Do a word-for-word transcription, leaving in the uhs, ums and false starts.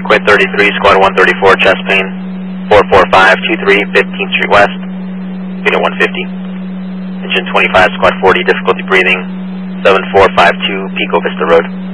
Quit thirty-three, Squad one thirty-four, chest pain, four four five two three, fifteenth Street West, unit one fifty. Engine twenty-five, Squad forty, difficulty breathing, seven four five two, Pico Vista Road.